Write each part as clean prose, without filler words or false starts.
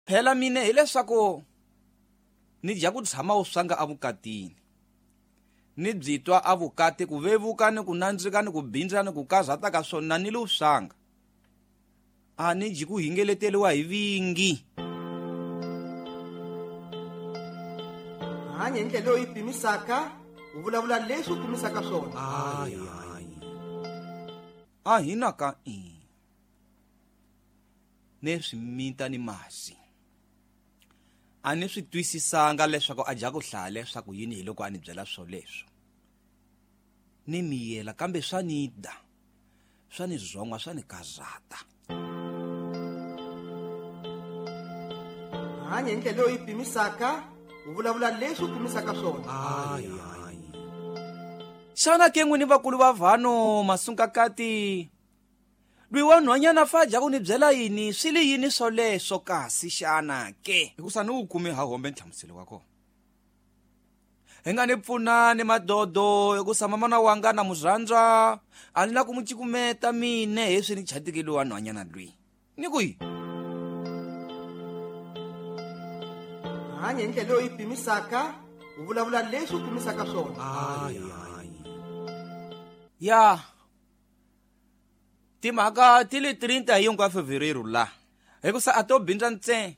phela mina hileswaku ni dya ku tshama u swanga avukatini ni byitwa avukati ku vevuka ni ku nandzika ni ku bindza ni ku kazata ka swona ni lo swanga a ni dyi ku hingeleteliwa hi vingi. hanya ndlela leyi pimisaka u vulavula leswi u pimisaka swona. a hina ka ne swi mita ni masi a ni swi twisisanga leswaku a dya ku hlaya leswaku yini hi loko a ni byela swoleswo ni miyela kambe swa ni da swa ni zonga swa ni kazata. hanya ndlela leyi pimisaka u vulavula leswi u pimisaka swona. xana ke n'wini vakulu va vhano masungakati lwi wa nhwanyana fa dya ku ni byela yini swi li yini swoleswo kasi xana ke hikusa ni wu kume hahombe nhlamuselo wa kona hi nga ni pfuna ni madodo hikusa mamana wanga na muzandzwa a ni la ku mu cikumeta mine hi swi ni chatikeli wa nhwanyana lwi ni ku yi hanya ndlela leyi pimisaka u vulavula leswi u pimisaka swona. ya timhaka ti le 30 hi yonka Febrero la hikusa a to bindza ntse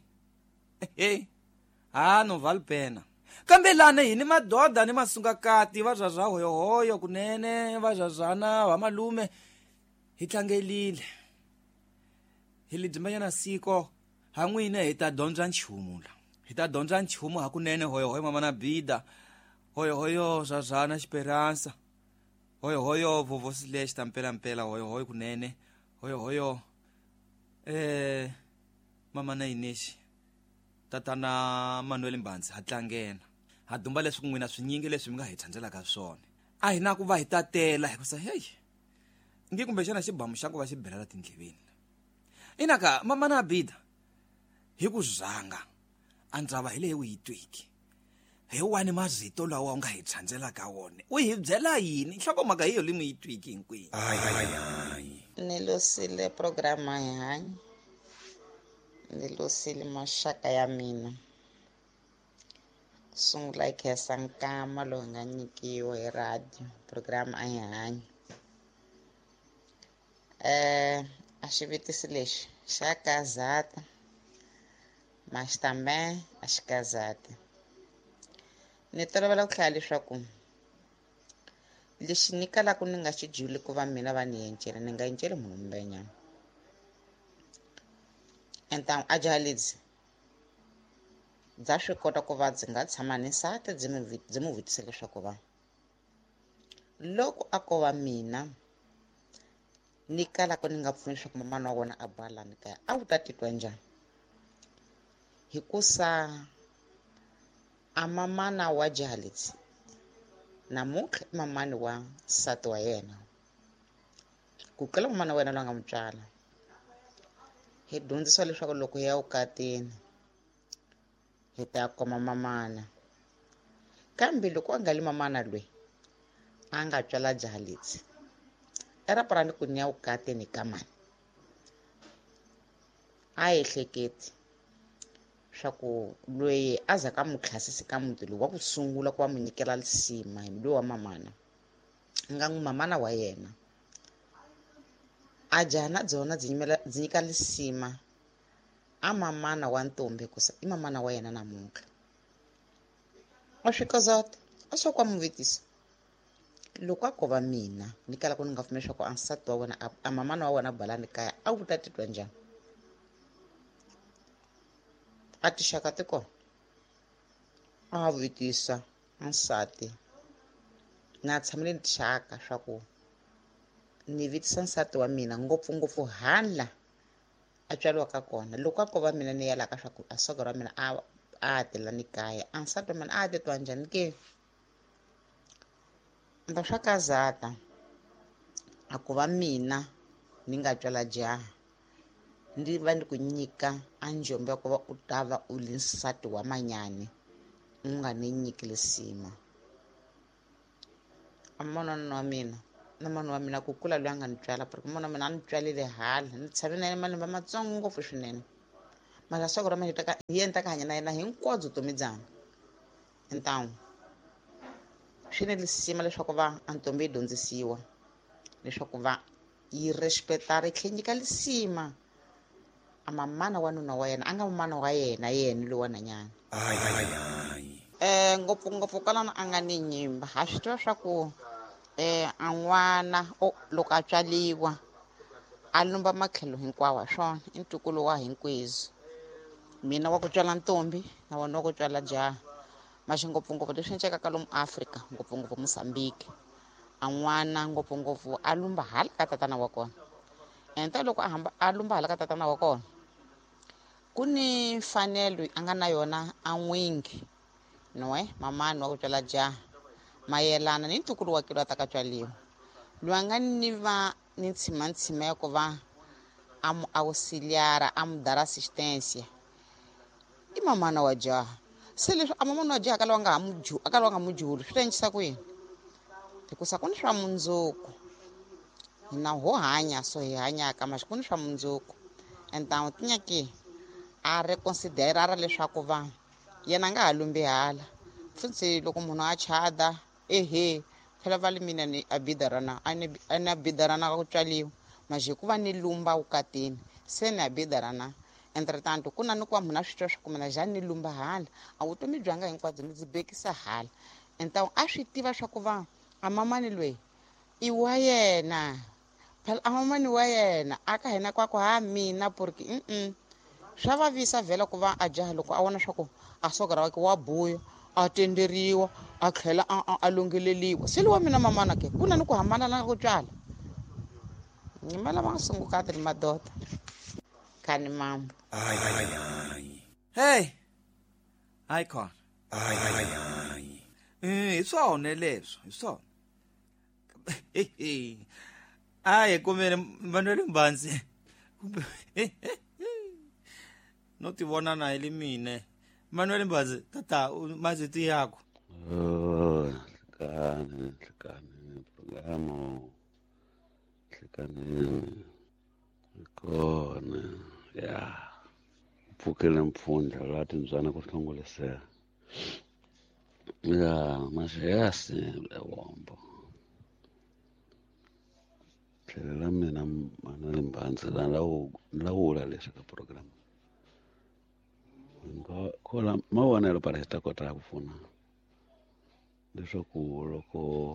no valpena kambe lana hi ni madoda ni masungakati va zazwa hoyohoyo kunene va zazwana va malume hi tlangelile hi li dzimbanyana siko ha n'wina hi ta dyondza nchumu la hi ta dyondza nchumu hakunene hoyohoyo mamana Bida hoyohoyo zazwana Esperanza hoyohoyo vovo Slash tampela hoyohoyo kunene hoyohoyo mamana Ineshi tatana Manuel Mbanzi ha tlangena ha dumba leswi n'wina swinyingi leswi mi nga hi thandzelaka swona a hi na ku va hi tatela hikusa ngi kumbe xana xibamu xa ku va xi belela tindleveni inaka mamana Bida hi ku zanga a ndzava hi leyi u yi twiki hi wani mazito lawa u nga hi thandzelaka wona u hi byela yini nhlokomhaka hi yo leyi mi yi twiki hinkwini. ni losile programa hi hanya ni losile maxaka ya mina sungula hi khensa nkama lowu nga nyikiwa hi radio programa a hi hanya a xivitisi lexi xa kazata maxtambe a xi kazati ni tolovela ku hlaya leswaku lexi ni kalaku ni nga xi dyuli ku va mina va ni yencela ni nga yenceli munhu mumbenyana enta a jaha lebyi bya swi kota ku va byi nga tshama ni nsati byi mu vutisa leswaku va loko a ko va mina ni kalaku ni nga pfuni leswaku mamana wa vona a bala ni kaya a wu ta titwa njhani hikusa a mamana wa jaha lebyi namuntlha i mamani wa nsati wa yena ku tlula mamana wa yena loyi a nga mu tswala hi dyondzisiwa leswaku loko hi ya vukatini hi ta koma mamana kambe loko a nga li mamana loyi a nga tswala jaha lebyi era parani ku ni ya vukatini ka mani a hi hleketi swaku loyi a za ka mukhlasisi ka muti loyi wa ku sungula ku va mu nyikela nsima hi loyi wa mamana nga n'wi mamana wa yena a jaha na byona byi nyika nsima a mamana wa ntombi hikusa i mamana wa yena namuntlha a swi kazata a swa ku a muvitisa loko a ko va mina ni kalaku ni nga pfumeli leswaku a nsati wa wena a mamana wa wena balani kaya a wu ta titwa njhani a tixaka ti kona a vutisa nsati na tshamile ni tixaka swa ku ni vitisa nsati wa mina ngopfungopfu hala a tswaliwa ka kona loko a ko va mina ni yalaka swa ku a soko ra mina a tela ni kaya a nsati wa mina a titwa njhani ke ndo swa kazata a ku va mina ni nga tswala jaha ndi va ni ku nyika a njombe ya ku va u ta va u li nsati wa manyani u nga ni nyikile nsima a manana wa mina na manana wa mina ku kula loyi a nga ni tswala porque manana wa mina a ni tswalile hala ni tshame na yena malembe matsongo ngopfu swinene masasogora ma yenta ka hanya na yena hinkwadzo vutomi byanga então swi nelisima leswaku va a ntombi yi dyondzisiwa leswaku va yi respecta ri tlhenyika lisima a mamana wanuna wa yena a nga mamana wa yena loyi wa nanyana ngopfungopfu kwalano a nga ni nyimba ha swi tiva swa ku a n'wana loko a tswaliwa a lumba matlhelo hinkwawo ha swona i ntukulu wa hinkwerhu mina wa ku tswala ntombi na wona wa ku tswala jaha maxi ngopfungopfu leswi endlekaka lomu Afrika ngopfungopfu Mozambique a n'wana ngopfungopfu a lumba hala ka tatana wa kona enta loko a lumba hala ka tatana wa kona ku ni mfanelo a nga na yona a n'wingi noe mamani wa ku tswala jaha mayelana ni ntukulu wa kilo a ta ka tswaliwa loyi a nga ni ntshima ya ku va a mu auxiliara a mu dara assistência i mamana wa jaha se leswi a mamana wa jaha akala wa nga mu juli swi ta endlisa ku yini hikusa ku ni swa mundzuku hina ho hanya so hi hanyaka maxi ku ni swa mundzuku enta tinyaki a reconsiderara leswaku va yena nga ha lumbi hala futsi loko munhu a chada phela vale mina ni abidarana a ni abidarana ka ku tswaliwa maje ku va ni lumba vukatini se ni abidarana entretanto ku na ni ku va munhu a swi twa swa ku mina ja ni lumba hala a vutomi byanga hinkwabyo ni byi bekisa hala enta a swi tiva swa ku va a mamani loyi i wa yena phela a mamani wa yena a ka hina kwako mina porque swa vavisa vhela ku va a jaha loko a vona swa ku a sogora wake wa buya a tenderiwa a tlhela a lungheleliwa se wa mina mamana ke ku na ni ku hambana na ku tswala nyima lava nga sungukati ni madoda khani mambo hey hayi khona hi swona leswo hi swona hayi kumele Manuel Mbanzi no ti vona na ile mine Manuel Mbanzi tata maziti yako Hlikani programo hlikani kona ya pfukile mpfundla la tindzwana ku hlongolesela ya maxeyasi lewombo tlhelela mina Manuel Mbanzi la wula leswi ka program kola mavonelo pala hi ta kota ku pfuna leswaku loko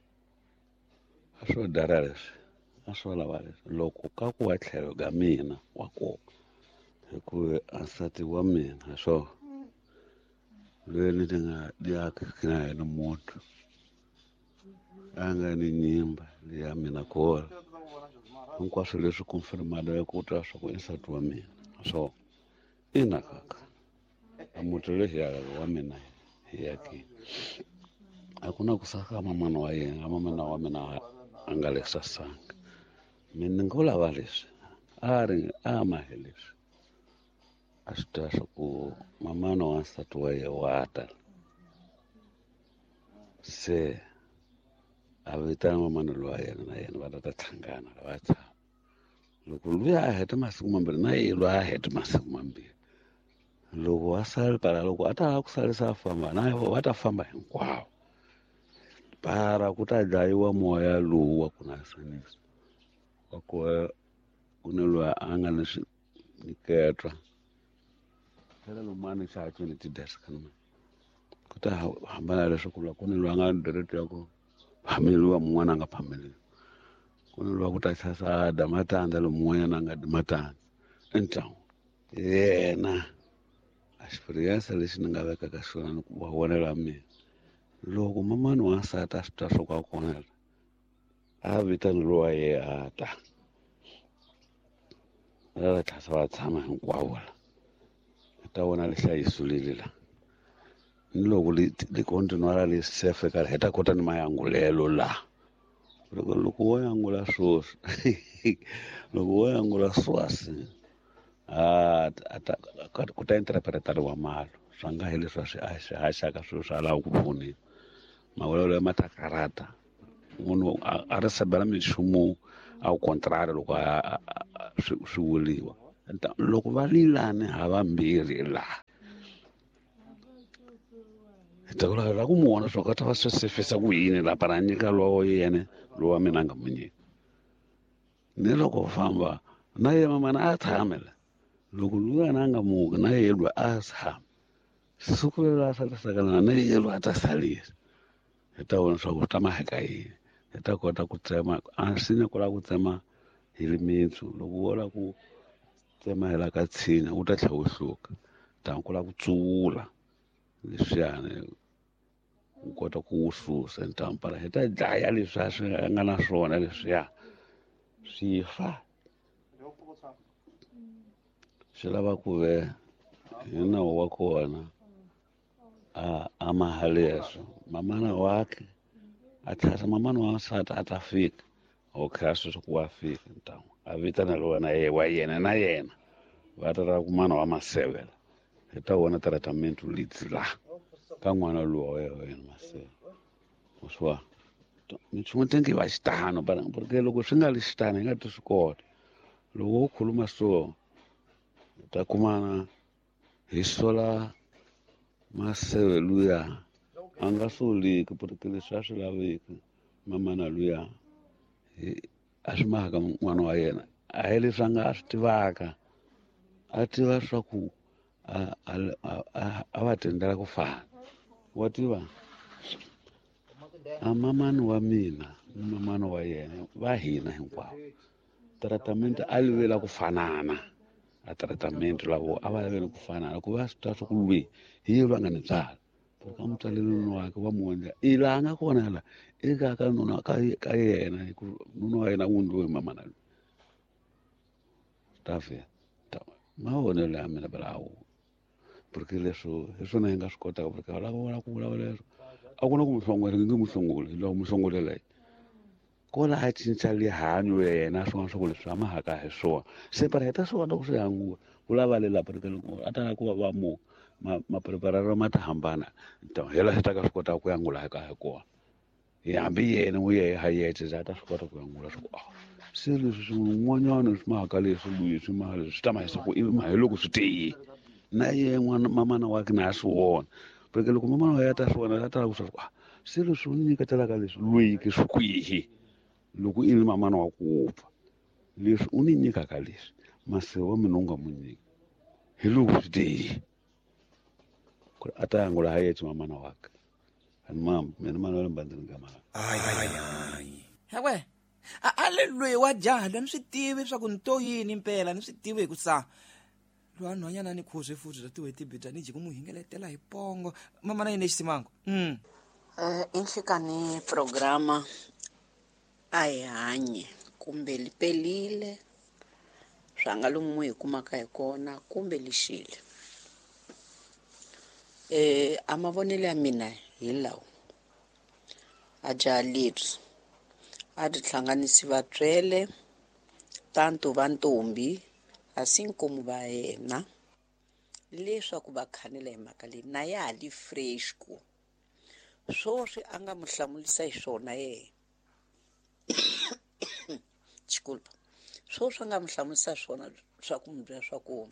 a swo dara leswi a swo lava leswi loko ka ku wa tlhelo ka mina wa ko hikuva ansati wa mina swo loyi ni nga kina yena mutu a nga ni nyimba ya mina kola hinkwaswo leswi confirmada ku twa swa ku ansati wa mina so ina kaka a mutu loyi wa mina yake a ku na ku saka mamana wa yena mamana wa mina a nga le sasanga mina ni ngo lava leswi a mahe leswi a swi twa swa ku mamana wa nsati wa ye wa ta se a vitana mamana lowa yena na yena va ta tlhangana va tshama loko luya a heta masiku mambirhi na ye loyi a heta masiku mambirhi loko wa sala pala loko a ta ha ku salisa a famba na yena va ta famba hinkwavo para ku ta dlayiwa moya lowu wa ku nasanisa wa ku ku ne loyi a nga ni swiniketwa phela lomani xa tswini ti-desk na ku ta hambana leswaku loko ku ni loyi a nga direct ya ku phameliwa mun'wana a nga phameliwi ku ni loyi ku ta chasa damatandza lomun'wanyana a nga damatandza entlawu yena a xipiriyense lexi ni nga vekaka xona ni ku vonelo a mina loko mamani wa nsati a swi twa swa ku a kona a vitani lowa ye a ta va tlhasa va tshama hinkwavo la hi ta vona lexi a yi sulile la ni loko li kontinuara li sefe ka hi ta kota ni mayangulelo la loko wo yangula swoswi loko wo yangula swasi ku ta interpretariwa malo swa nga hi leswi a swi haxaka swilo swa lava ku pfuneni mavulelo ya matakarata munhu a ri sebela minchumu a wu contrary loko swi vuliwa loko va lilani ha vambirhi laha hi ta kula ku muona swa ku ta va swi fisa ku yini la para nyika lowo yene lowa mina nga mu nyika ni loko famba na ye mamana a tshamela loko luyana a nga muki na ye lwa a tshama siku leri a sarisakana na ye lwa a ta salisa hi ta vona swa ku ta maheka yini hi ta kota ku tsema a sine ku la ku tsema hi limitsu loko wo la ku tsema hi la ka tshinya u ta tlhela u hluka ta ku la ku tsuula leswiyani u kota ku wu susa ntampala hi ta dlaya leswiya swi nga na swona leswiya swi fa swi lava ku ve hi nawu wa kona a maha leswo mamana wakhe a tlhasa mamana wa nsati a ta fika okay a swi ku wa fika ntamu a vitana lo wena wa yena na yena va tata ku mana wa masevela hi ta vona tratamento leads la ka n'wana lowa wa yena masevela u swa minchumu tenke va xitano porque loko swi nga li xitano hi nga ti swi kota loko u khuluma so ta kumana hi sola maseve luya a nga soliki porque leswi a swi laveki mamana luya a swi mahaka n'wana wa yena a hi leswi a nga a swi tivaka a tiva swa ku a va tendela ku fana wa tiva a mamani wa mina ni mamani wa yena va hina hinkwavo tratamento a livela ku fanana a tratamento lavo a va laveli ku fanana ku va swi twa swa ku lwi hi yelwa nga ni tsala ka mutswaleli nuna wake wa muondla i laha nga kona la eka ka nuna ka yena hi ku nuna wa yena u ndliwe hi mamana loyi tafe mavonelo ya mina balawo porque leswo hi swona hi nga swi kotaka porque lava vona ku vulavula leswo a ku na ku muhlongoli nge muhlongoli loko muhlongolelayi ko la a cinca lihanyo yena swin'wana swa ku leswi a mahaka hi swona se para hi ta swi kota ku swi hangula ku lava le la porque loko a ta ku va mu maprepararo ma ta hambana hi la swi ta ka swi kota ku angula hi ka hi kona hi hambi yena u ye ha yexe za ta swi kota ku angula swa ku se leswi swin'wanyana swi mahaka leswi luyi swi maha leswi swi ta mahisa ku ivi mahe loko swi tiyile na ye n'wana mamana wake na ya swi vona porque loko mamana wa ya ta swi vona a ta lava ku swa ku se leswi u nyiketelaka leswi luyiki swi kwihi loko ivi mamana wa ku pfa leswi u ni nyikaka leswi maseva mina u nga mu nyika hi loko swi tiyile ku a ta angula ha yexe mamana wake ani mama mina mana wa le mbandzeni ka mara hewe a le loyi wa jaha ni swi tivi swa ku ni to yini impela ni swi tivi hi ku sa lo a nhwanyana ni khuzwe futhi za tiweti bita ni ji ku mu hingeletela hi pongo mama na yini xisimango inhlikani programa a hi hanye kumbe li pelile swa nga lomu hi kumaka hi kona kumbe lixile a mavonelo ya mina hi lawa a jaha leri a ri hlanganisi vatswele tanto va ntombi asinkomu va yena leswaku va khanela hi mhaka leyi na ya ha li fresh ku swoswi a nga mu hlamurisa hi swona yena chikulpa swoswi a nga mu hlamurisa swona swa ku mu byela swa ku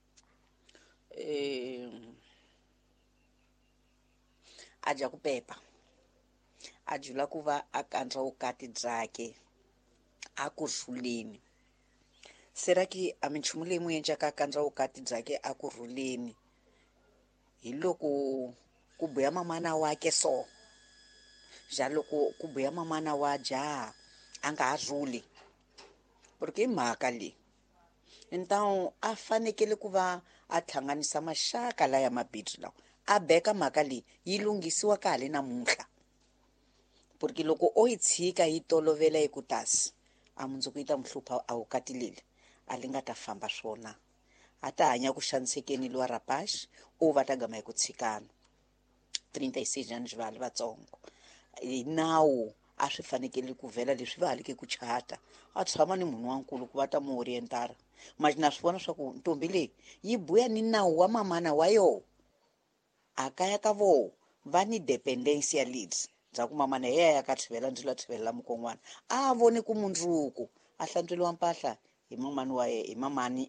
a dya ku pepa a jula ku va a kandza vukati byake a ku rhuleni seraki a minchumu leyi mu endlaka a kandza vukati byake a ku rhuleni hi loko ku buya mamana wake so ja loko ku buya mamana wa jaha a nga ha rhuli porque hi mhaka leyi então a fanekele ku va a hlanganisa maxaka laya mabitsu lawa a beka mhaka leyi yi lunghisiwa ka hale namuntlha porque loko o yi tshika yi tolovela hi ku tasi a mundzuku yi ta mu hlupha a vukati leli a li nga ta famba swona a ta hanya ku xanisekeni luwa rapaxi o va ta gama hi ku tshikana 36 anos vale vatsongo hi nawu a swi fanekele ku vhela leswi va haleke ku chata a tshama ni munhu wankulu ku va ta mu orientara mara na swi vona swa ku ntombi leyi yi buya ni nawu wa mamana wa yona a kaya ka vona va ni dependence ya leads bya ku mamana hi yaya ka tlhivela ndzilo tlhivelela mukon'wana a voni ku mundzuku a hlantsweliwa mpahla hi mamani wa yena, hi mamani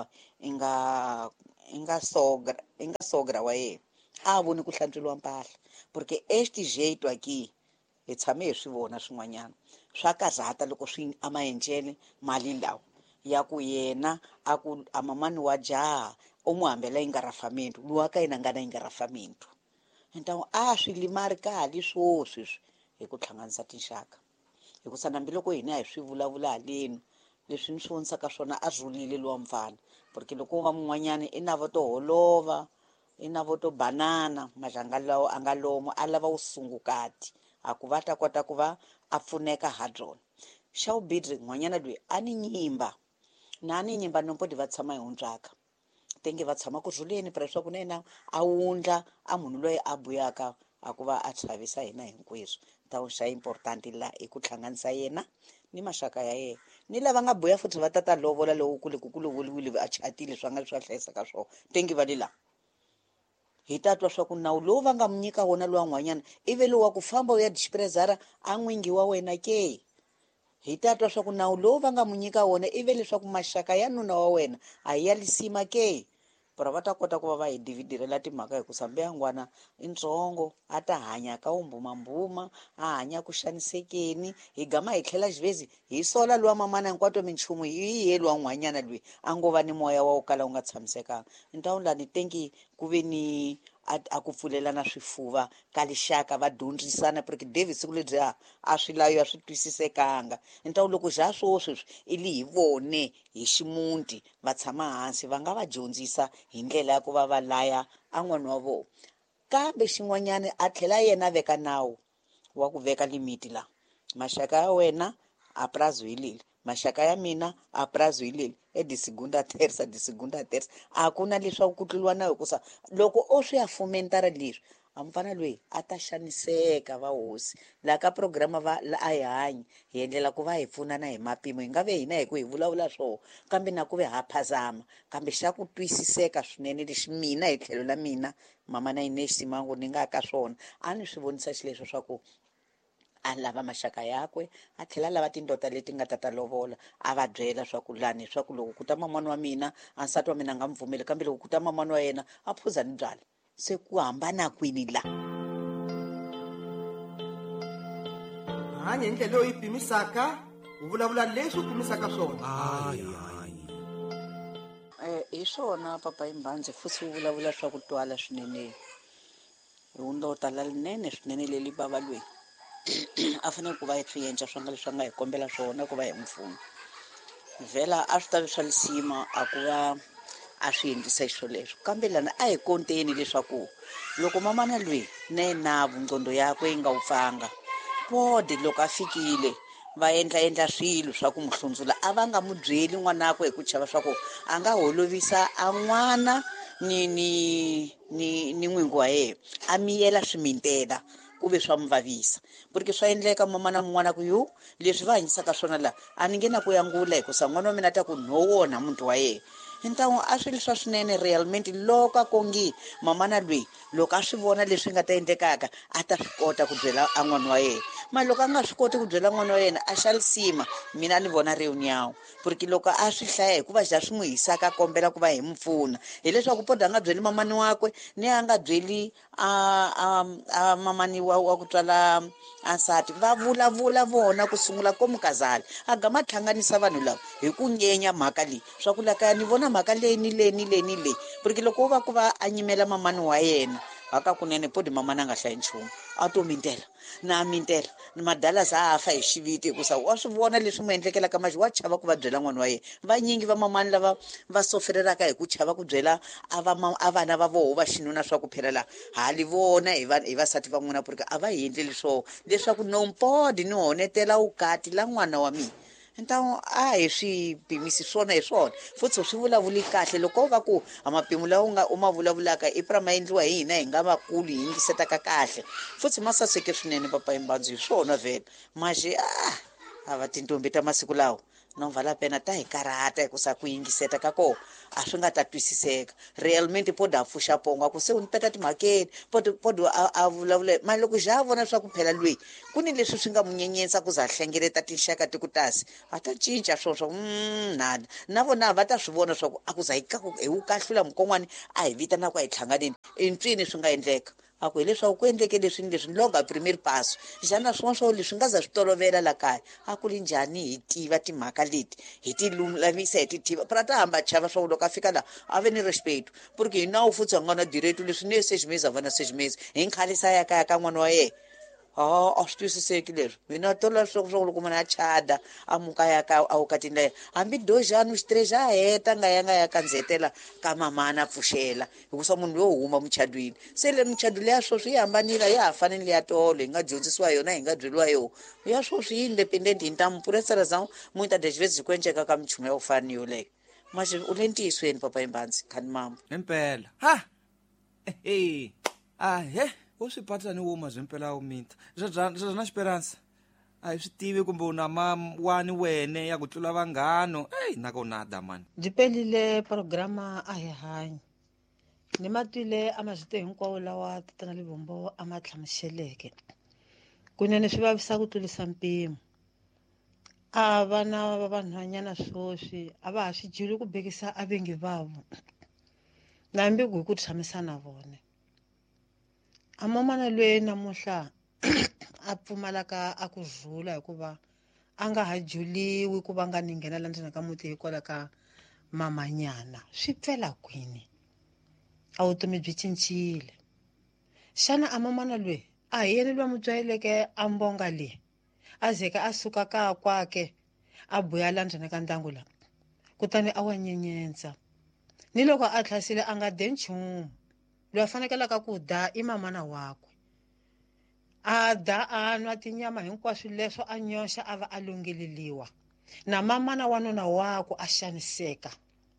i nga sogra wa yena a voni ku hlantsweliwa mpahla porque este jeito aqui hi tshame hi swi vona swin'wanyana swa karhata loko swi amaendlele mali lawa ya ku yena a mamani wa jaha u n'wi hambela ingarafamento luwa ka yena nga na ingarafamento então swi limari kahle swoswi hi ku hlanganisa tinxaka hikusa nambiloko hina hi swi vulavula haleni leswi ni swi vonisaka swona a rhulile luwa mfana porque loko va mun'wanyana i na vo to holova i na vo to banana majanga lawa a nga lomo a lava wu sungukati a ku va ta kota ku va a pfuneka ha byona xa vubidri n'wanyana loyi a ni nyimba nompo va tshama hi hundzwaka tenge va tshama ku rhuleni para leswaku na yena a wundla a munhu loyi a buyaka a ku va a chavisa hina hinkwerhu tawu xa importante la i ku hlanganisa yena ni maxaka ya yena ni lava nga buya futhi va tata lovola lokukulu kuliwile a chatile swa nga leswi va hlayisaka swona tengi va le la hi ta twa swa ku nawu lowu va nga mu nyika wona lowa n'wanyana ive lowa ku famba u ya dixprezara a n'wingi wa wena ke hi ta twa swa ku nawu lowu va nga mu nyika wona ive leswaku maxaka ya nuna wa wena a ya lisima ke pora va ta kota ku va va hi dividirela timhaka hi ku sambe ya n'wana i ntsongo a ta hanya ka vumbumambuma a hanya ku xanisekeni hi gama hi tlhela xivezi hi sola luwa mamana hinkwato minchumu hi ye luwa n'wanyana loyi a ngo va ni moya wa wu kala wu nga tshamisekanga ni ta wu la ni tengi ku ve ni a ku pfulelana swifuva ka lixaka va dyondzisana porque david siku lebyiya a swi lavi a swi twisisekanga ni ta wu loko bya swoswi i li hi vone hi ximuti va tshama hansi va nga va dyondzisa hi ndlela ya ku va va laya a n'wana wa vona kambe xin'wanyana a tlhela yena veka nawu wa ku veka limiti la maxaka ya wena a prazo hi leli maxaka ya mina a prazo hi leli de segunda terça a ku na leswaku ku tluliwa na hikusa loko o swi ya fomentara leswi a mufana loyi a ta xaniseka va hosi laha ka programa va a hi hanyi hi endlela ku va hi pfunana hi mapimo hi nga ve hina hi ku hi vulavula swona kambe na ku ve ha phazama kambe xa ku twisiseka swinene lexi mina hi tlhelo la mina mama na Ines Simangu ni nga ka swona a ni swi vonisa xileswo swa ku a lava maxaka yakwe a tlhela a lava tindota leti nga ta lovola a va byela swa ku lani swa ku loko ku ta mamani wa mina a nsati wa mina a nga mi pfumeli kambe loko ku ta mamani wa yena a phuza ni byala se ku hambana kwini la hanya hi ndlela leyi pimisaka u vulavula leswi u pimisaka swona hi swona papa Imbhanzi futhi u vulavula swa ku twala swinene hi undota lalinene swinene leli bava loyi a fanele ku va hi swi endla swa nga leswi a nga hi kombela swona ku va hi mfumo vhela a swi ta leswa lisima a ku va a swi endlisa xo leswo kambe lana a hi konteni leswaku loko mamana loyi na yena vunqondo yakwe yi nga wu pfanga pode loko a fikile va endla swilo swa ku muhlundzula a va nga mu byeli n'wanakwe hi ku chava swa ku a nga holovisa a n'wana ni n'wingi wa yena a miyela swimitela ku ve swa mi vavisa porque swa endleka mamana mun'wana ku leswi va hanyisaka swona la a ni nge na ku yangula hikusa n'wana wa mina ta ku no wona muti wa yena hintan'we a swi leswa swinene realmente loko a kongi mamana loyi loko a swi vona leswi nga ta endlekaka a ta swi kota ku byela a n'wana wa yena mara loko a nga swi koti ku byela n'wana wa yena a xa lisima mina ni vona ri nyawo porque loko a swi hlaya hikuva xa swi n'wi hisaka a kombela ku va hi n'wi pfuna hileswaku pode a nga byeli mamani wakwe ni a nga byeli a mamani wa ku tswala a nsati va vulavula vona ku sungula ko mukazala a gama hlanganisa vanhu lava hi ku nyenya mhaka leyi swa ku la kaya ni vona mhaka leyi ni leyi porque loko wo va ku va a nyimela mamani wa yena haka kunene podi mamana a nga hlayi nchumu a to mintela na mintela ni madalasi a fa hi xiviti hikusa wa swi vona leswi mu endlekelaka maxi wa chava ku va byela n'wana wa yena vanyingi va mamani lava va soferelaka hi ku chava ku byela a vana va voho va xinuna swa ku phela la hali vona hi vasati van'wana porque a va hi endleli swoho leswaku nompodi ni honetela wukati la n'wana wa mina então a hi swipimisi swona hi swona futhi swi vulavuli kahle loko u va ku a mapimo lawa u ma vulavulaka i pra ma endliwa hi hina hi nga vakulu hi yingisetaka kahle futhi ma saseke swinene papa Imbhanzi hi swona vhele maxi a va tintombi ta masiku lawa nhova la pena ta hi karhata hikusa ku yingiseta ka kona a swi nga ta twisiseka realmente podo a pfuxa ponga ku se u ni peta timhakeni podo a vulavula mani loko xa a vona swa ku phela loyi ku ni leswi swi nga mu nyenyetsa ku za a hlengeleta tinxaka ti ku tasi a ta cinca swona swa ku nada na vona va ta swi vona swa ku a ku za hi wu kahlula mukon'wani a hi vitanaka a hi hlanganeni i ncini swi nga endleka a ku hileswaku ku endleke leswi ni leswi loga primeiro passo xana swin'wana swo leswi nga za swi tolovela la kaya a ku ri njhani hi tiva timhaka leti hi ti lulamisa hi ti tiva phela ta hamba chava swa ku loko a fika laha a ve ni respeto porque hi nawu futhi a nga na direito leswi ne 6 meses a va na 6 meses hi nkhalisa ya kaya ka n'wana wa yena a swi twisiseki leswi hina tola swa ku loko munhu a chada a muka ya ka a vukatini la yena hambi 2 anos 3 a heta nga ya kandzetela ka mamana a pfuxela hikusa munhu yo huma muchadwini se le muchado leya swoswi yi hambanile ya ha fanele ya tolo hi nga dyondzisiwa yona hi nga byeliwa yona ya swoswi yi independent hi ntampuresa razão muita das vezes kwendleka ka minchumu ya ku fana ni yoleyo manje u le ntiyisweni papa Imbanzi khani mambo impela ha he u swi patani woma impela umita na esperança a hi swi tivi kumbe u na wani wene ya ku tlula vanghano nako nada mani byi pelile programa a hi hanyi ni matwile a mazito hinkwawo lawa tatana Livombo a ma hlamuseleke kunene swi vavisa ku tlulisa mpimo a vana va vanhwanyana swoswi a va ha swi juli ku bekisa a vengi vavo nambi ku hi ku tshamisa na vona a mamana lweyi namuntlha a pfumalaka a ku zula hikuva a nga ha juliwi ku va nga ni nghena la ndzeni ka muti hikwalaho ka mamanyana swi pfela kwini a vutomi byi cincile xana a mamana lweyi a hi yena lwa mutswayeleke a mbonga leyi a zeka a suka ka kwake a buya la ndzeni ka ndyangu la kutani a wa nyenyenza ni loko a tlhasile a nga de nchumu loyi a fanekelaka ku da i mamana wakwe a da a nwa tinyama hinkwaswo leswo a nyoxa a va a lungeleliwa na mamana wanuna wakwe a xaniseka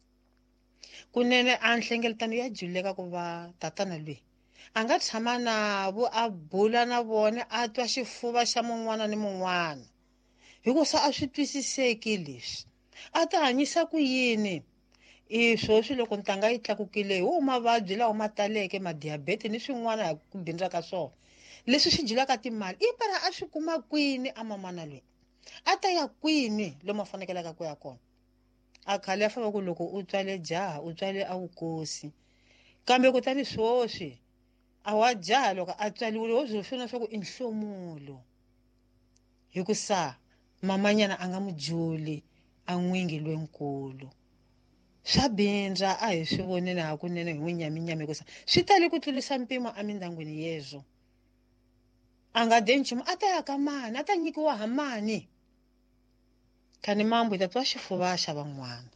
kunene a nhlengeletano ya juleka ku va tatana lweyi a nga tshama na a bula na vona a twa xifuva xa mun'wana ni mun'wana hikusa a swi twisiseki leswi a ta hanyisa ku yini i swoswi loko ntanga yi tlakukile hi wo mavabyi lawa ma taleke madiabete ni swin'wana hi ku bindza ka swona leswi swi dyilaka timali i para a swi kuma kwini a mamana lweyi a ta ya kwini lomu a fanekelaka ku ya kona a khale ya famba ku loko u tswale jaha u tswale a vukosi kambe kutani swoswi a wa jaha loko a tswaliwile wo swi swona swa ku i nhlomulo hikusa mamanyana a nga mu juli a n'wingi lwenkulu swa bindza a hi swi voneni hakunene hi n'winyaminyami hikusa swi tale ku tlulisa mpimo emindyangwini yezo a nga de nchumu a ta ya ka mani a ta nyikiwa ha mani khani mambo hi ta twa xifuva xa van'wana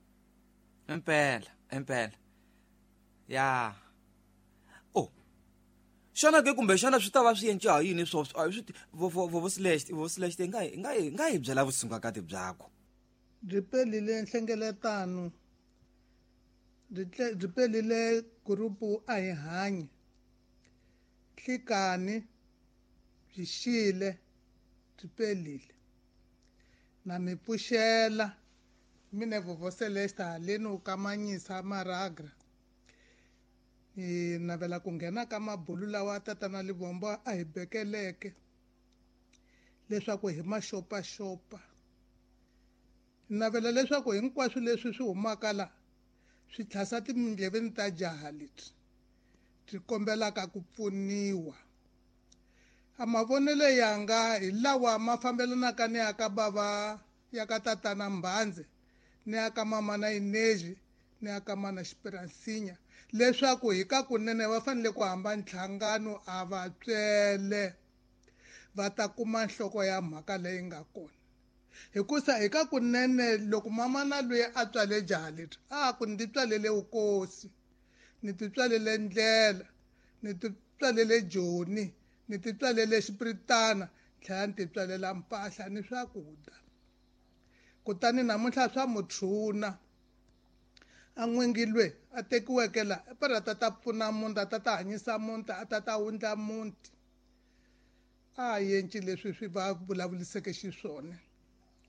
impela ya xana ke kumbe xana swi ta va swi endliwa hi yini swoswo a hi swi vosilexte nga hi byela vusungakati byakho byi pelile nhlengeletano byi pelile gurupu a hi hanyi hlikani byi xile byi pelile na mi pfuxela mine vovo Celeste haleni u kamanyisa maragra hi navela ku nghena ka mabulu lawa tatana Livombo a hi bekeleke leswaku hi ma xopaxopa navela leswaku hinkwaswo leswi swi humaka la swi tlhasa timindleveni ta jaha leti byi kombelaka ku pfuniwa a mavonele yanga hi lawa ma fambelanaka ni ya ka bava ya ka tatana Mbhanze ni ya ka mamana Ineji ni ya ka mana Xiperansinya leswaku hi ka kunene va fanele ku hamba ntlhangano a va tswele va ta kuma nhloko ya mhaka leyi nga kona hikusa hi ka kunene loko mamana loyi a tswale jaha leti ku ni titswalele vukosi ni titswalele ndlela ni titswalele joni ni titswalele xipiritana tlhela ni titswalela mpahla ni swakudya kutani namuntlha swa mutshuna a n'wingi lweyi a tekiweke la para ta pfuna muti a ta hanyisa muti a ta wundla muti a yenci leswi swi va vulavuliseke xiswona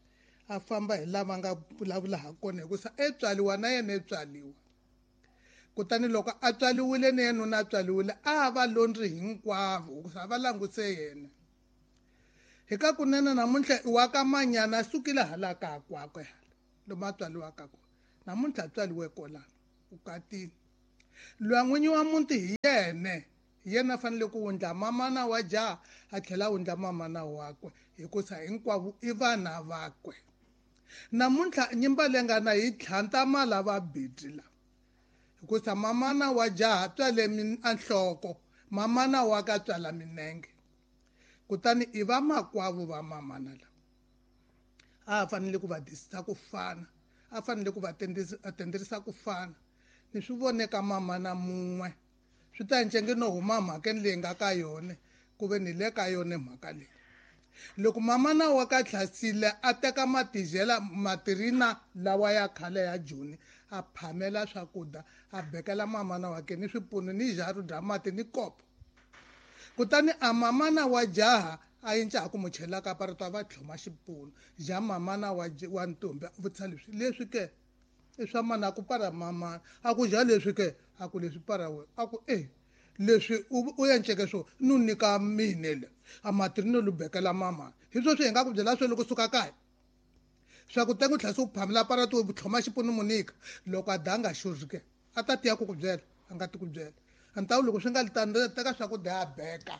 a famba hi lava nga vulavula ha kona hikusa etswaliwa na yena etswaliwa kutani loko a tswaliwile na yena nuna a tswaliwile a va londri hinkwavo hikusa a va languse yena hi ka kunene namuntlha i wa ka manyana sukile hala ka kwakwe hala lomu a tswaliwaka kona namuntlha a tswaliwe kolano ukatini loyi n'winyi wa muti hi yena a fanele ku wundla mamana wa jaha a tlhela wundla mamana wakwe hikusa hinkwavo i vana vakwe namuntlha nyimba leyi nga na hi tlhantama lava bidri lava hikusa mamana wa jaha tswale anhloko mamana wa ka tswala minenge kutani i va makwavo va mamana lava a fanele ku va disisa ku fana a fanele ku va tenderisa ku fana ni swi voneka mamana mun'we swi ta ncenge no huma mhakeni leyi nga ka yona ku ve ni le ka yona mhaka leyi loko mamana wa ka Thlasile a teka matizela matirina lawa ya khale ya Joni a phamela swakudya a bekela mamana wake ni swipunu ni jaru dya mati ni kopo kutani a mamana wa jaha a yinca ku mu chela ka parito va tlhoma xipunu ja mamana wa ntombi vutisa leswi ke i swa mana ku para mamana a ku ja leswi ke a ku leswi para we a ku leswi u yenceke swo nu nyika minele a matirino lu bekela mama hi swo swi hi nga ku byela swo loko suka kaya swa ku tengu tlhela u phamela parito u tlhoma xipunu munika loko a danga xurike a ta tiya ku ku byela a nga ti ku byela antawu loko swi nga litani teka swakudya a beka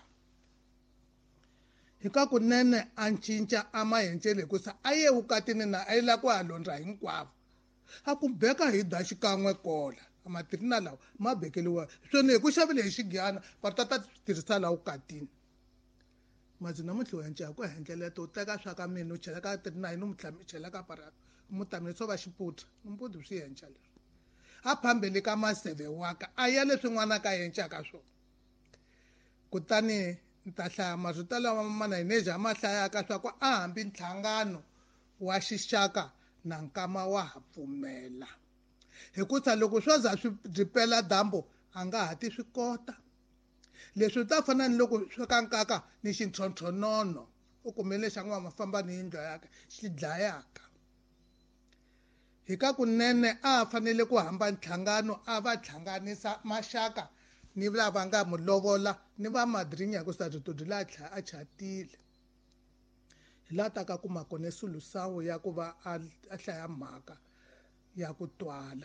hi ka kunene a ncinca a mahencele hikusa a ye vukatini na a yi la ku a londra hinkwavo a ku beka hi da xikan'we kola matirina lawa ma bekeliwa swona hi ku xavile hi xigiyana parito ta tirhisa laha vukatini mazi namuntlha u yanca ku hendleleto u teka swa ka mina u chela ka tirina yini u chela ka parito mutamini swo va xiputra mumputi swi yenca leswi a phambeli ka maseve waka a ya leswi n'wana ka yencaka swona kutani ni ta hlaya marito lawa mana hi neja mahlayaka swa ku a hambi ntlhangano wa xixaka na nkama wa ha pfumela hikusa loko swo za swi dripela dambu a nga ha ti swi kota leswi ta fana ni loko swi ka nkaka ni xintlhontlhonono u kumele xa n'wana mafamba ni yindlu yake xi dlayaka hi ka kunene a fanele ku hamba ntlhangano a va hlanganisa maxaka ni lava nga mu lovola ni va madrinya hikusa ritodi la a chatile hi la ta ka kuma kone sulusawo ya ku va a hlaya mhaka ya ku twala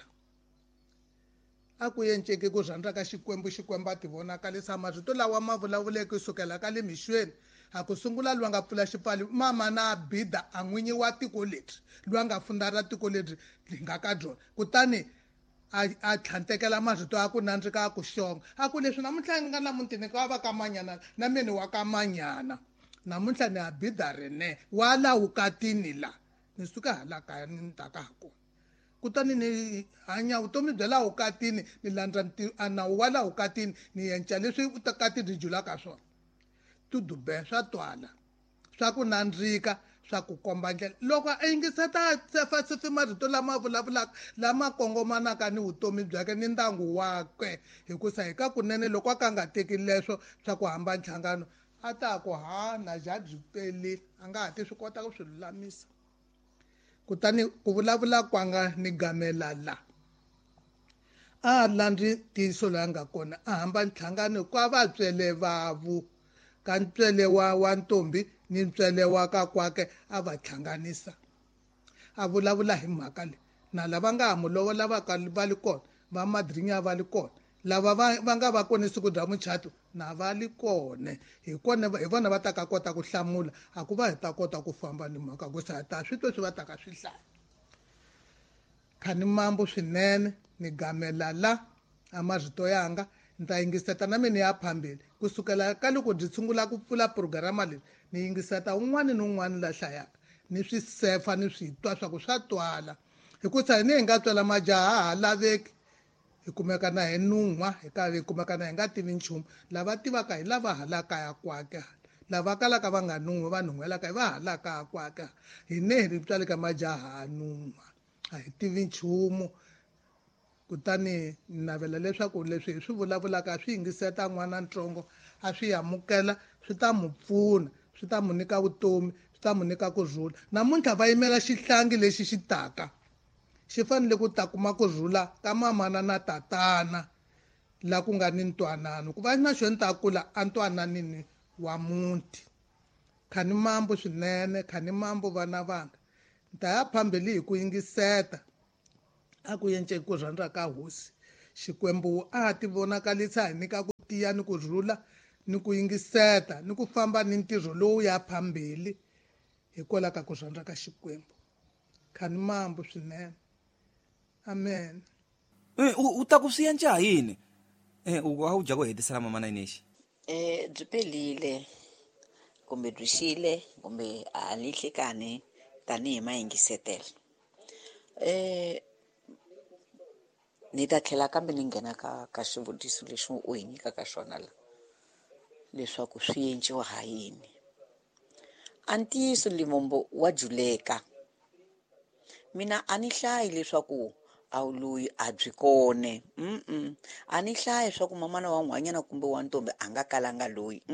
a ku yenceke ku rhandza ka xikwembu a ti vonakalisa marito lawa ma vulavuleki sukela ka le mixweni a ku sungula lwa nga pfula xipfali mama na bida a n'winyi wa tiko leri lwa nga fundara tiko leri li nga ka byona kutani a tlhantekela marito a ku nandzika a ku xonga a ku leswi namuntlha nga na mutini ka va ka manyana na mini wa ka manyana namuntlha ni a bida rene wa la vukatini la ni suka hala kaya ni ta ka kona kutani ni hanya vutomi bya la vukatini ni landza nawu wa la vukatini ni yenca leswi utakati byi julaka swona tudube swa twala swa ku nandzika swa ku komba ndlela loko a yingiseta sefa marito lama vulavulaka lama kongomanaka ni vutomi byake ni ndyangu wakwe hikusa hi ka kunene loko a ka nga teki leswo swa ku hamba ntlhangano a ta ku na ja byi pele a nga ha ti swi kota ku swi lulamisa kutani ku vulavula kwanga ni gamela la a landzi ntiyiso loyi a nga kona a hamba ntlhangano kwa vatswele vavu ka ntswele wa ntombi ni ntswele wa ka kwake a va hlanganisa a vulavula hi mhaka leyi na lava nga ha mu lovola va li kona va madrinya va li kona lava va nga va kona siku bya muchato na va li kona hi vona va ta ka kota ku hlamula a ku va hi ta kota ku famba ni mhaka ku sa ta swi to swi va ta ka swi hlaya khani mambo swinene ni gamela la a marito yanga ni ta yingiseta na mina ya phambili kusukela ka loko byi sungula ku pfula programa leyi ni yingiseta un'wana ni un'wana la hlayaka ni swi sefa ni swi twa swa ku swa twala hikusa hi nga twela majaha ha laveki hi kumeka na hi nun'wa hi kumeka na hi nga tivi nchumu lava tivaka hi lava hala kaya kwake lava kalaka va nga nun'wi va nun'hwelaka hi va hala kaya kwake hi ne hi tswale ka majaha nun'wa a hi tivi nchumu kutani ni navela leswaku leswi hi swi vulavulaka swi yingiseta n'wana ntsongo a swi amukela swi ta mu pfuna swi ta mu nyika vutomi swi ta mu nyika kurhula. Namuntlha va yimela xihlangi lexi xi taka xi fanele ku ta kuma kurhula ka mamana na tatana la ku nga ni ntwanano, ku va na xo ni ta kula a ntwananini wa muti. Khani mambo swinene, khani mambo vana vanga. Ni ta ya phambili hi ku yingiseta a ku yenceni ku rhandza ka hosi. Xikwembu a ti vonakarisa hi nyika ku tiya ni kurhula ni ku yingiseta ni ku famba ni ntirho lowu ya phambili hikwalaho ka ku rhandza ka Xikwembu. Khani mambo swinene, amen. U ta ku swi endla yini a wu dya ku hetisela mamana inexi? Byi pelile kumbe byi xile kumbe a ni hlekani tanihi mayingisetelo. Ni ta tlhela kambe ni nghena ka xivutiso lexi u hi nyikaka xona la leswaku swi endliwa ha yini. A ntiyiso Livombo wa juleka, mina a ni hlayi leswaku a wu loyi a byi kone a ni hlaya swa ku mamana wa n'hwanyana kumbe wa ntombi a nga kalanga loyi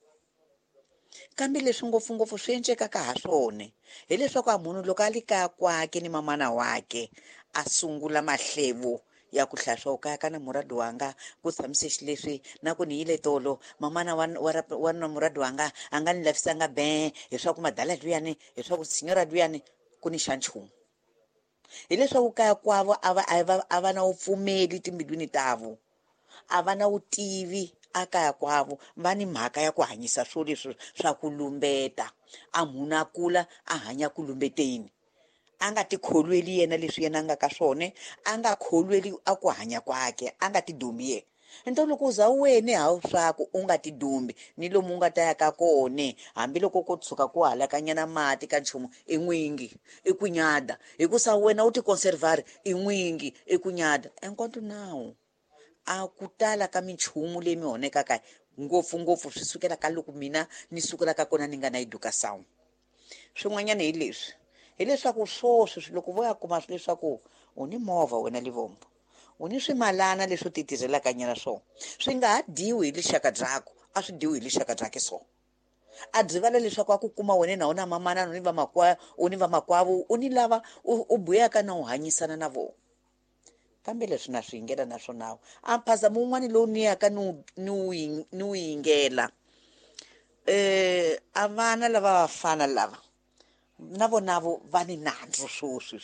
kambe leswi ngopfungopfu swi endlekaka ha swone hileswaku a munhu loko a le kaya kwake ni mamana wake a sungula mahlevo ya ku hlaya swa ku kaya ka na muradi wanga ku tshamise xileswi na ku ni yile tolo mamana wa na muradi wanga a nga ni lavisanga hi swa ku madala luyani hi swa ku sinyora luyani ku ni xa nchumu. Hileswaku kaya kwavo a va na vupfumeli timbilwini tavo, a va na vutivi a kaya kwavo, va ni mhaka ya ku hanyisa swo leswi swa ku lumbeta. A munhu a kula a hanya ku lumbeteni, a nga ti kholweli yena leswi yena a nga ka swone, a nga kholweli a ku hanya kwake, a nga ti domi yena. Nto loko u za wene hawu swaku u nga ti dombi ni lomu u nga ta ya ka kone hambiloko ko tshuka ku halakanyana mati ka nchumu i n'wingi i ku nyada hikusa wena u ti conservari i n'wingi i ku nyada. Enkwatu nawu a ku tala ka minchumu leyi mi onhekaka ngopfungopfu swi sukela ka loko mina ni sukela ka kona ni nga na yiduka sawu. Swin'wanyana hileswaku swoswi loko vo ya kuma leswaku u ni movha wena Livombo, u ni swimalana leswi u ti tirhelaka nyana swona, swi nga ha dyiwi hi lixaka byakwe, a swi dyiwi hi lixaka byake so. A byi vala leswaku a ku kuma wena na wona mamana u ni vamakwavo u ni lava u buyaka na u hanyisana na vona. Kambe leswi na swi yingela na swonawo a phazamo wun'wani lowu ni yaka ni wu yingela a vana lava vafana lava na vonavo va ni nandzu swoswi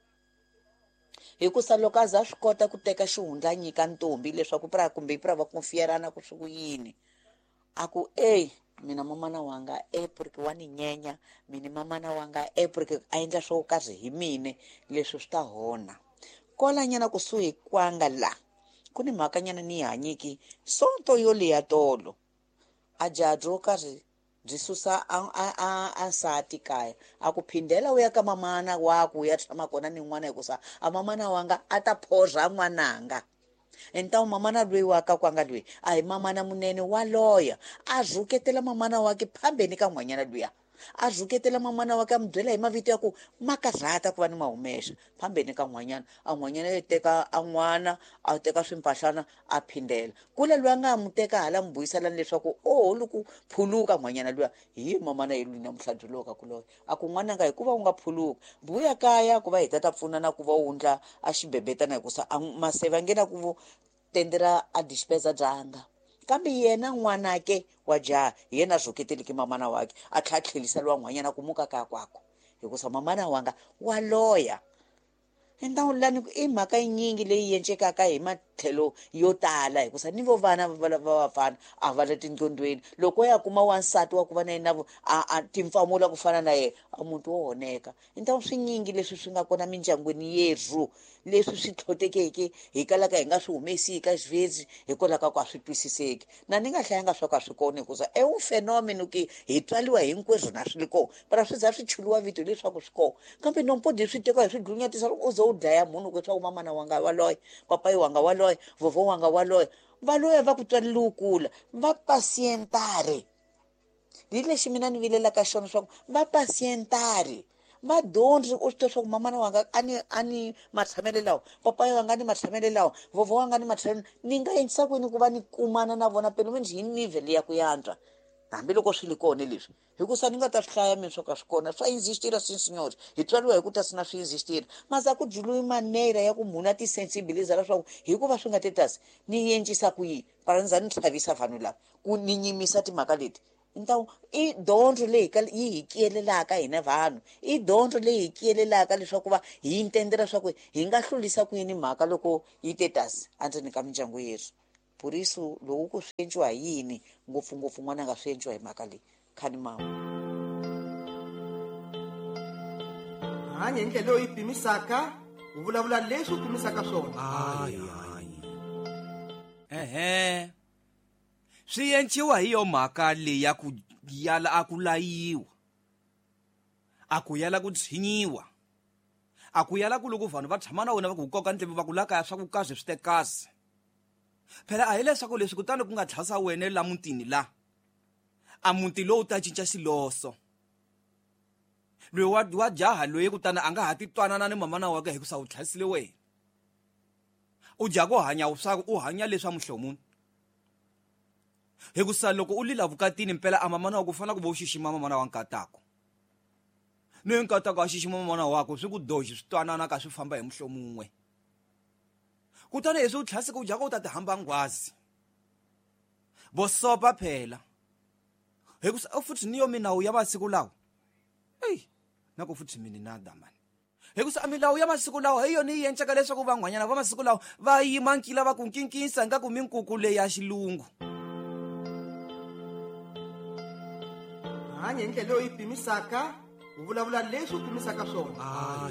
hikusa loko a za swi kota ku teka xihundla nyika ntombi leswaku kumbe va konfiyerana ku swi ku yini a ku mina mamana wanga porque wa ni nyenya mini mamana wanga porque a endla swo karhi hi mine leswi swi ta hona kola nyana kusuhi kwanga la ku ni mhaka nyana ni hanyiki sonto yo leya tolo a jaha byo karhi byi susa a nsati kaya a ku phindela u ya ka mamana waku u ya tshama kona ni n'wana hikusa a mamana wanga a ta phorha n'wananga. Entawu mamana loyi wa ka kwanga loyi a hi mamana munene wa loya a rhuketela mamana wake phambeni ka n'hwanyana luya, a rhuketela mamana wake a mi byela hi mavito ya ku ma karhata ku va ni ma humesa phambeni ka n'hwanyana. A n'hwanyana yi teka a n'wana a teka swimpahlana a phindela kula loyi a nga ha mu teka hala mi buyiselana leswaku loko phuluka n'hwanyana luya hi mamana yi lwini na muhladzi lowo ka ku loya. A ku n'wananga hikuva u nga phuluka vuya kaya ku va hi ta pfunana ku va u ndla a xibebetana hikusa maseve a nge na ku tendera a dixipeza dyanga. Kambe yena n'wanake wa jaha hi yena a rhuketeleke mamana wake a tlheliseliwa n'hwanyana ku muka kaya kwakwe hikusa mamana wanga wa loya. Entawu lani i mhaka yinyingi leyi endlekaka hi matlhelo yo tala hikusa ni vo vana va vafana a va le tindlondlweni loko ya kuma wansati wa ku va na yena a timfamula ku fana na yena a muti wo honeka. Entawu swinyingi leswi swi nga kona mindyangwini yerhu leswi swi tlhotekeke hi kalaka hi nga swi humesi ka xivezi hikwalaho ka ku a swi twisiseki na ni nga hlayanga swa ku a swi kona hikusa wu fenomeno ke hi tswaliwa hinkwerhu na swi le kona mara swi za swi chuliwa vito leswaku swi kona kambe nompodi swi tekiwa hi swi dlunyatisa loko u ze u dlaya munhu ku leswaku mamana wanga wa loya papayi wanga wa loya vovho wanga wa loya va loya va ku tswaleli wu kula va pasiyentari hi lexi mina ni vilelaka xona swa ku va pasiyentari va dyondzi u swi tiva swa ku mamana wanga a ni matshamele lawa papayi wanga ni matshamele lawa vovho wanga ni matshamele ni nga endlisa kwini ku va ni kumana na vona pelomeni hi nivhele ya ku yantswa hambiloko swi li kona leswi hikusa ni nga ta swi hlaya mina swo ka swi kona swa inzistira signori hi tswariwa hi ku ta sina swi inzistira masa ku juluyi manera ya ku munhu a ti-sensibiliza leswaku hikuva swi nga tetasi ni endlisa ku yini paranza ni tlhavisa vanhu lava ku ni nyimisa timhaka leti ntawu i dyondzo leyi yi hi kiyelelaka hina vanhu i dyondzo leyi hi kiyelelaka leswaku va hi intendela leswaku hi nga hlurisa ku yini mhaka loko yi tetasi endzeni ka mindyangu yetu puriso loku ku swi endliwa hi yini ngopfungopfu n'wana nga swi endliwa hi mhaka leyi khani mama hanya hi ndlela leyi pimisaka u vulavula leswi u pimisaka swona ehe swi endliwa hi yo mhaka leyi ya ku yala a ku layiwa a ku yala ku tshinyiwa a ku yala ku loko vanhu va tshama na wena va ku koka ndleve va ku lakaya swa ku kahle swi tekasi phela a hi leswaku leswi kutani ku nga tlhasa wena la mutini la a muti lowu ta cinca xiloso loyi wa jaha loyi kutani a nga ha titwanana ni mamana wake hi ku sa u tlhasile wena u dya ku hanya u hanya leswa muhlomuni hi ku sa loko u lila vukatini mpela a mamana wa ku fana ku va u xixima mamana wa nkatako ni nkatako a xixima mamana wako swi ku doji swi twanana ka swi famba hi muhlomumwe kutani heswi u tlhasika u dyaka u ta ti hamba ngwazi bosopa phela hi ku sa futhi niyo minawu ya masiku lawa eyi na ku futhi mini na damani hi ku sa milawu ya masiku lawa hi yona yi endlaka leswaku van'wanyana va masiku lawa va yima nkila va ku nkinkisa nga ku minkuku leyi ya xilungu hanya hi ndlela leyi pimisaka u vulavula leswi u pimisaka swona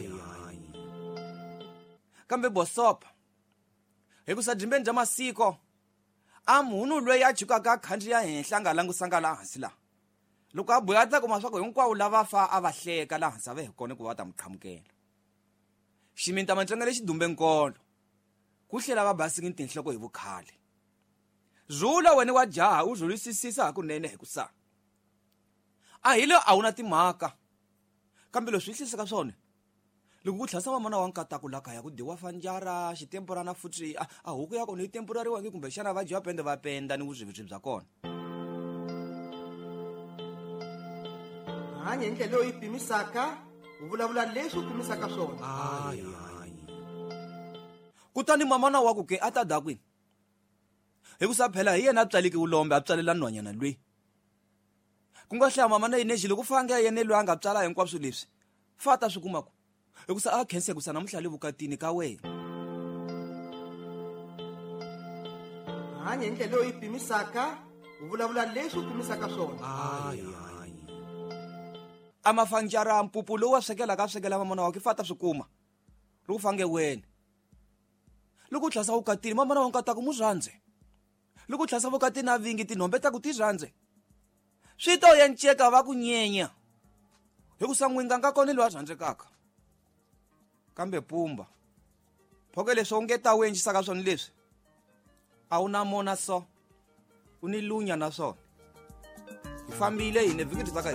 kambe bosopa hi ku sa dzimbeni bya masiko a munhu loyi a jukaka a khandziya henhla a nga langusanga laha hansi laha loko a boya ta kuma swa ku hinkwavo lava fa a va hleka laha hansi a va hi kona ku va ta muqhamukela ximinta matlanga lexi dumbe nkolo ku hlela va basiki tinhloko hi vukhale zula wena wa jaha u zulisisisa hakunene hi ku sa a hile a wu na timhaka kambe leswi hliseka swona loko ku tlhasa mamana wa nkatako la kaya ku diwa fanjara xitemporana futhi a huku ya kona yi temporariwangi kumbe xana va dyiwa pende va penda ni vuzivibyi bya kona hanya hi ndlela leyi pimisaka u vulavula leswi u pimisaka swona kutani mamana wa ku ke a ta dakwini hi ku sa phela hi yena a tswaleki ulombe a tswalela nhwanyana lweyi ku nga hlaya mamana yinexi loko fange yene loyi a nga tswala hinkwaswo leswi fata swi kumaku hi ku sa a khense ku sa namuhla le vukatini ka wena hanya hi ndlela leyi pimisaka u vulavula leswi u pimisaka swona a mafanjara mpupu lowu wa swekelaka a swekela mamana wa ke fata swi kuma loko fange wena loko u tlhasa vukatini mamana wa nkatako mu rhandze loko u tlhasa vukatini a vingi tinhombe ta ku ti rhandze swi to yenceka va ku nyenya hi ku sa n'winga nga kona loyi a rhandzekaka kambe pumba phoke leswi u nge ta wu endlisaka swona leswi a wu na mona so u ni lunya na swona hi fambile hine vhiki ti tsaka